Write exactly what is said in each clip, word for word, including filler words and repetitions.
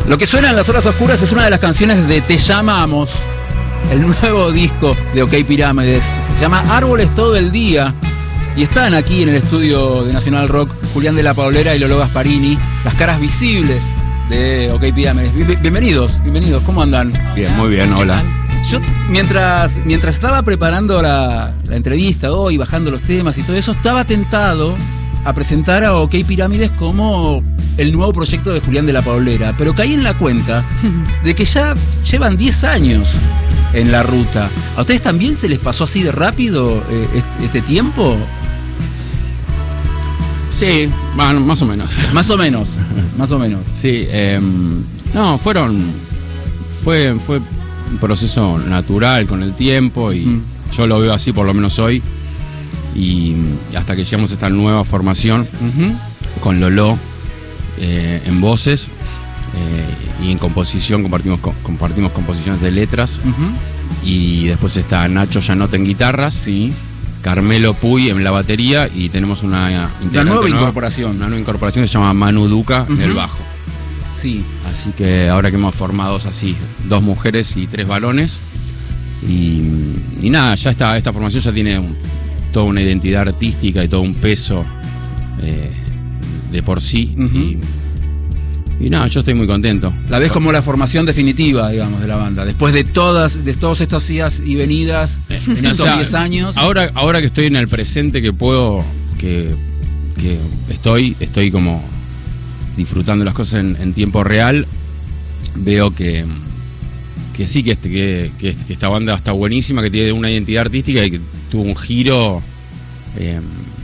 Lo que suena en las horas oscuras es una de las canciones de Te Llamamos, el nuevo disco de OK Pirámides. Se llama Árboles todo el día. Y están aquí en el estudio de Nacional Rock Julián de la Paulera y Lolo Gasparini, las caras visibles de OK Pirámides. Bien, bienvenidos, bienvenidos. ¿Cómo andan? Bien, muy bien, hola. Yo, mientras, mientras estaba preparando la, la entrevista hoy, bajando los temas y todo eso, estaba tentado a presentar a OK Pirámides como el nuevo proyecto de Julián de la Paulera, pero caí en la cuenta de que ya llevan diez años en la ruta. ¿A ustedes también se les pasó así de rápido eh, este tiempo? Sí, bueno, más o menos. Más o menos, más o menos. Sí, eh, no, fueron, fue, fue un proceso natural con el tiempo y mm. yo lo veo así por lo menos hoy. Y hasta que llegamos a esta nueva formación uh-huh. con Lolo eh, en voces eh, y en composición, compartimos, compartimos composiciones de letras uh-huh. y después está Nacho Llanote en guitarras, sí. Carmelo Puy en la batería y tenemos una, una nueva incorporación. Una nueva incorporación que se llama Manu Duca uh-huh. en el bajo. Sí. Así que ahora que hemos formado así, dos mujeres y tres varones y, y nada, ya está, esta formación ya tiene un, toda una identidad artística y todo un peso eh, de por sí uh-huh. y, y nada, yo estoy muy contento. La ves como la formación definitiva, digamos, de la banda, después de todas, de todas estas idas y venidas eh, en estos o sea, diez años. Ahora, ahora que estoy en el presente, que puedo, que, que estoy, estoy como disfrutando las cosas en, en tiempo real, veo que que sí, que, este, que, que, que esta banda está buenísima, que tiene una identidad artística y que tuvo un giro eh,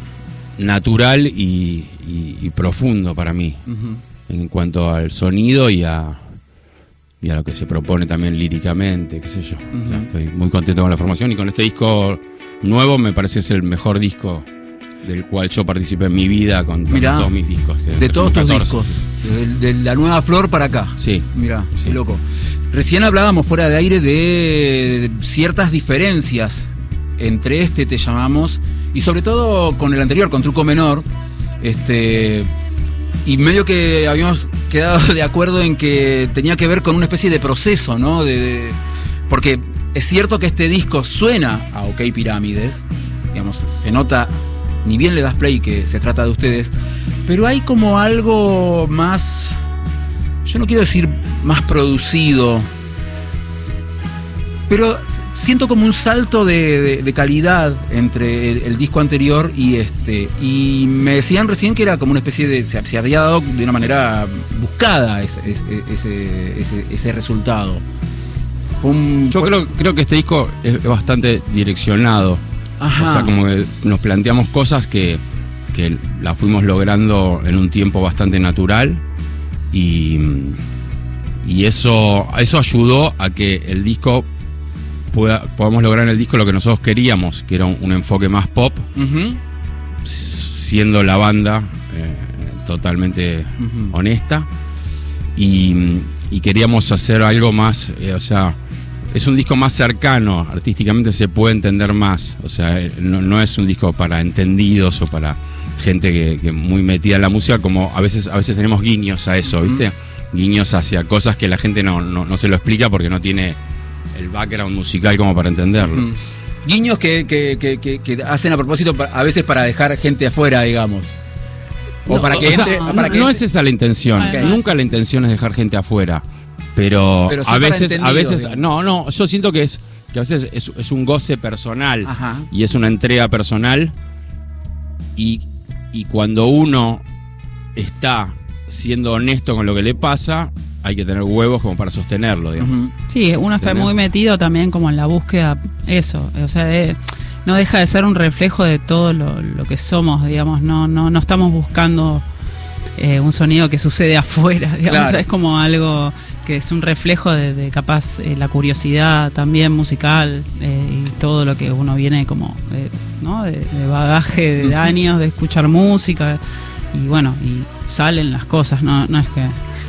natural y, y, y profundo para mí uh-huh. en cuanto al sonido y a, y a lo que se propone también líricamente, qué sé yo. Uh-huh. O sea, estoy muy contento con la formación y con este disco nuevo me parece que es el mejor disco del cual yo participé en mi vida con, con Mirá, todos mis discos. Que de todos tus discos, de, de la nueva flor para acá. Sí. Mirá, sí. Qué loco. Recién hablábamos fuera de aire de ciertas diferencias entre este Te Llamamos y sobre todo con el anterior, con Truco Menor, este y medio que habíamos quedado de acuerdo en que tenía que ver con una especie de proceso, ¿no? De, de, porque es cierto que este disco suena a OK Pirámides, digamos, se nota, ni bien le das play que se trata de ustedes, pero hay como algo más, yo no quiero decir más producido, pero siento como un salto de, de, de calidad entre el, el disco anterior y este. Y me decían recién que era como una especie de, se, se había dado de una manera buscada ese, ese, ese, ese resultado. Fue un, yo fue... creo, creo que este disco es bastante direccionado. Ajá. O sea, como que nos planteamos cosas que, que la fuimos logrando en un tiempo bastante natural y, y eso, eso ayudó a que el disco pueda, podamos lograr en el disco lo que nosotros queríamos, que era un, un enfoque más pop, uh-huh. siendo la banda eh, totalmente uh-huh. honesta y, y queríamos hacer algo más, eh, o sea, es un disco más cercano, artísticamente se puede entender más, o sea, no, no es un disco para entendidos o para gente que, que muy metida en la música, como a veces, a veces tenemos guiños a eso, ¿viste? Uh-huh. Guiños hacia cosas que la gente no, no, no se lo explica porque no tiene el background musical como para entenderlo. Uh-huh. Guiños que, que, que, que, que hacen a propósito a veces para dejar gente afuera, digamos. O no, para que o entre, sea, para que no entre. Es esa la intención, okay. Nunca la intención es dejar gente afuera. Pero, pero sí a veces, a veces, digamos. no, no, yo siento que es que a veces es, es un goce personal. Ajá. Y es una entrega personal y, y cuando uno está siendo honesto con lo que le pasa, hay que tener huevos como para sostenerlo, digamos. Uh-huh. Sí, uno está ¿entendés? Muy metido también como en la búsqueda, eso, o sea, de, no deja de ser un reflejo de todo lo, lo que somos, digamos, no, no, no estamos buscando eh, un sonido que sucede afuera, digamos, claro. Es como algo que es un reflejo de, de capaz eh, la curiosidad también musical eh, y todo lo que uno viene como eh, ¿no? de, de bagaje de años de escuchar música y bueno, y salen las cosas, no, no es que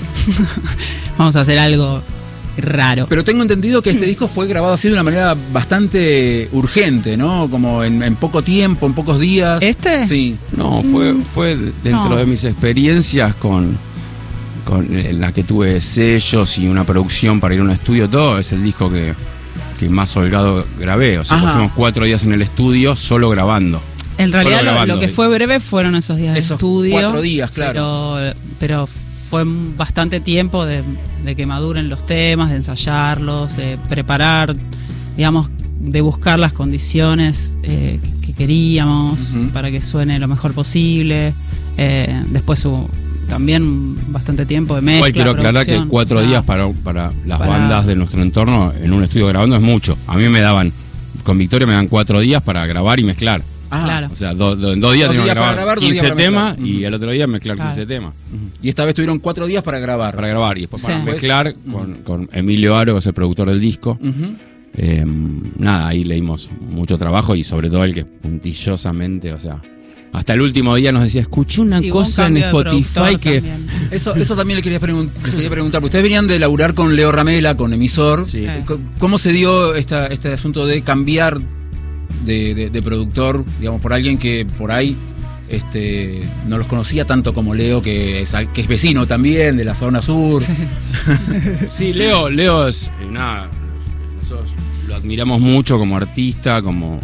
vamos a hacer algo raro. Pero tengo entendido que este disco fue grabado así de una manera bastante urgente, ¿no? Como en, en poco tiempo, en pocos días. ¿Este? Sí. No, fue, fue dentro no. de mis experiencias con con, en la que tuve sellos y una producción para ir a un estudio, todo, es el disco que, que más holgado grabé. O sea, estuvimos cuatro días en el estudio solo grabando. En realidad lo, lo que fue breve fueron esos días esos de estudio. Cuatro días, claro. Pero, pero fue bastante tiempo de, de que maduren los temas, de ensayarlos, de preparar, digamos, de buscar las condiciones eh, que, que queríamos uh-huh. para que suene lo mejor posible. Eh, después hubo también bastante tiempo de mezcla. Igual quiero aclarar que cuatro o sea, días para, para las para... bandas de nuestro entorno en un estudio grabando es mucho. A mí me daban, con Victoria me dan cuatro días para grabar y mezclar. Ah, claro. O sea, do, do, en dos días tengo que grabar, grabar quince temas uh-huh. y el otro día mezclar claro. quince temas. Uh-huh. Y esta vez tuvieron cuatro días para grabar. Para grabar y después sí. para mezclar uh-huh. con, con Emilio Aro, que es el productor del disco. Uh-huh. Eh, nada, ahí leímos mucho trabajo y sobre todo el que puntillosamente, o sea, hasta el último día nos decía, escuché una sí, cosa un en Spotify que... Eso, eso también le quería, pregun- le quería preguntar. Ustedes venían de laburar con Leo Ramela, con Emisor. Sí. ¿Cómo se dio esta, este asunto de cambiar de, de, de productor, digamos, por alguien que por ahí este, no los conocía tanto como Leo, que es, que es vecino también de la zona sur? Sí, sí Leo, Leo es... nada, nosotros lo admiramos mucho como artista, como...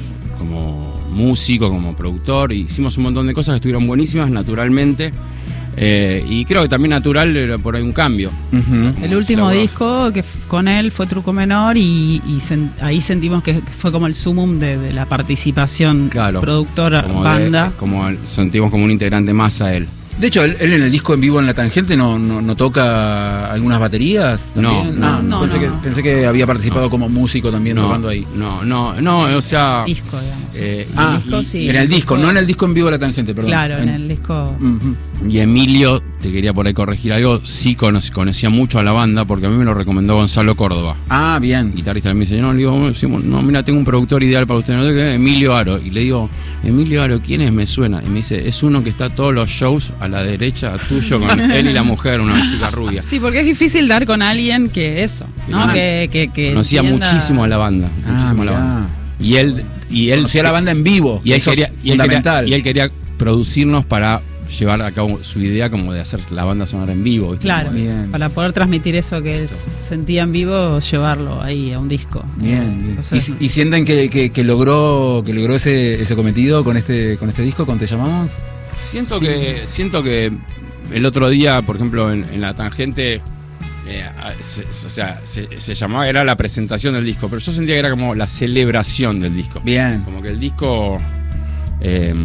como músico, como productor, hicimos un montón de cosas que estuvieron buenísimas naturalmente eh, y creo que también natural era por ahí un cambio. Uh-huh. O sea, el último disco que f- con él fue Truco Menor y, y sen- ahí sentimos que, que fue como el sumum de, de la participación claro, productora, como banda. De, como el, sentimos como un integrante más a él. De hecho, él, él en el disco En Vivo en la Tangente no, no, no toca algunas baterías también. No, ah, no, pensé, no, que, no. pensé que había participado no. como músico también no, tocando ahí. No, no, no, o sea. Disco, digamos. Eh, ah, disco, y, sí. En el disco, no en el disco En Vivo en la Tangente, perdón. Claro, en, en el disco. Uh-huh. Y Emilio, te quería por ahí corregir algo, sí conoc- conocía mucho a la banda porque a mí me lo recomendó Gonzalo Córdoba. Ah, bien. Guitarrista, me dice, no, le digo, no, mira, tengo un productor ideal para usted, no sé qué, Emilio Aro. Y le digo, Emilio Aro, ¿quién es? Me suena. Y me dice, es uno que está todos los shows a la derecha tuyo con él y la mujer, una chica rubia. Sí, porque es difícil dar con alguien que eso, ¿no? Ah, que, que, que conocía entienda... muchísimo a la banda, Ah, muchísimo a la banda. Y él, y él conocía a la banda en vivo. Y él eso quería, es y él fundamental. quería, y él quería producirnos para llevar a cabo su idea como de hacer la banda sonar en vivo, ¿viste? Claro, bien. Para poder transmitir eso que él eso. sentía en vivo, llevarlo ahí a un disco. Bien, bien. Entonces, ¿Y, y sienten que, que, que logró que logró ese, ese cometido con este con este disco, con Te Llamamos? Siento sí. que siento que el otro día, por ejemplo, en, en La Tangente, eh, se, o sea, se, se llamaba, era la presentación del disco, pero yo sentía que era como la celebración del disco. Bien. Como que el disco eh,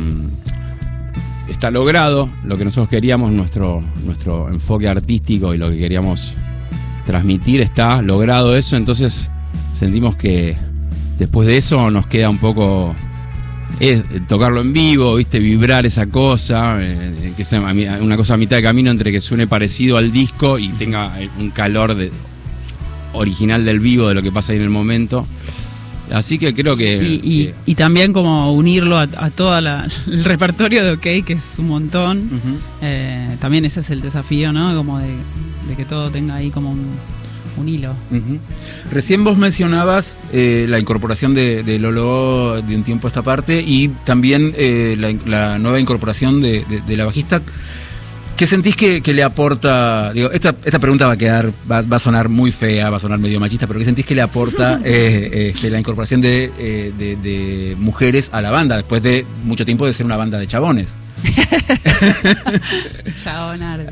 está logrado, lo que nosotros queríamos, nuestro, nuestro enfoque artístico y lo que queríamos transmitir está logrado eso, entonces sentimos que después de eso nos queda un poco es tocarlo en vivo, viste, vibrar esa cosa, eh, que sea una cosa a mitad de camino entre que suene parecido al disco y tenga un calor de, original del vivo, de lo que pasa ahí en el momento. Así que creo que... Y, y, que... y también como unirlo a, a todo el repertorio de OK, que es un montón. Uh-huh. Eh, también ese es el desafío, ¿no? Como de, de que todo tenga ahí como un, un hilo. Uh-huh. Recién vos mencionabas eh, la incorporación de, de Lolo de un tiempo a esta parte y también eh, la, la nueva incorporación de, de, de la bajista. ¿Qué sentís que, que le aporta? Digo, esta, esta pregunta va a quedar, va, va a sonar muy fea, va a sonar medio machista, pero ¿qué sentís que le aporta eh, este, la incorporación de, eh, de, de mujeres a la banda después de mucho tiempo de ser una banda de chabones? Chabonardi.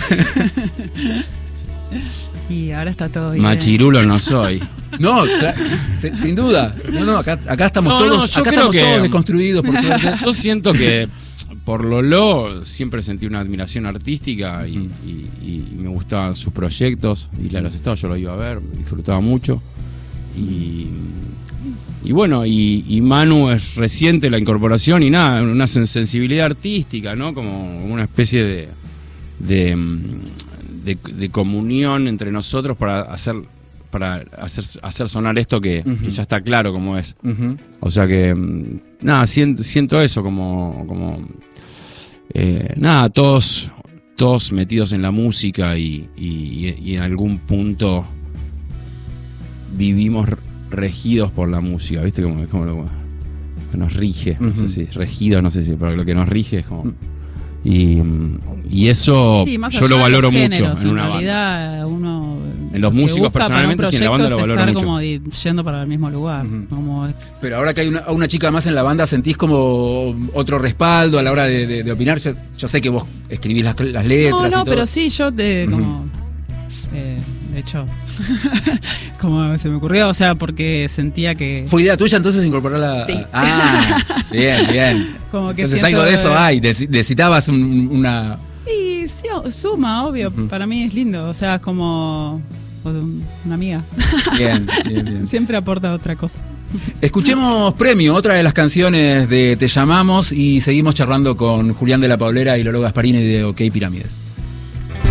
Y ahora está todo bien. Machirulo no soy. No, claro, sin, sin duda. No, no, acá, acá estamos no, todos, no, acá creo estamos que, todos desconstruidos, por suerte. Yo siento que por Lolo siempre sentí una admiración artística y, uh-huh. y, y me gustaban sus proyectos, y a los estados yo lo iba a ver, disfrutaba mucho. Y, y bueno, y, y Manu es reciente la incorporación y nada, una sensibilidad artística, ¿no? Como una especie de, de, de, de comunión entre nosotros para hacer para hacer, hacer sonar esto que, uh-huh. que ya está claro cómo es. Uh-huh. O sea que, nada, siento, siento eso como... como eh, nada, todos, todos metidos en la música y, y, y en algún punto vivimos regidos por la música, ¿viste? Como, como lo que nos rige, uh-huh. no sé si regido, no sé si, pero lo que nos rige es como... Y, y eso Sí, más yo allá lo de valoro los mucho géneros, en una en banda. realidad, uno En los lo que músicos, busca para un personalmente, sí, en la banda lo proyecto es valoro estar mucho. como di- yendo para el mismo lugar. Ujú. Como Pero ahora que hay una, una chica más en la banda, ¿sentís como otro respaldo a la hora de, de- de opinar? Yo, yo sé que vos escribís las, las letras No, y no, todo. pero sí, yo de, Ujú. como, eh, de hecho, como se me ocurrió, o sea, porque sentía que... ¿Fue idea tuya entonces incorporarla? Sí. Ah, bien, bien. Como que Entonces siento algo de eso que- hay, deci- necesitabas un- una... Y sí, o- suma, obvio, Ujú. para mí es lindo, o sea, es como una amiga. Bien, bien, bien. Siempre aporta otra cosa. Escuchemos Premio, otra de las canciones de Te Llamamos, y seguimos charlando con Julián de la Paulera y Lolo Gasparini de OK Pirámides.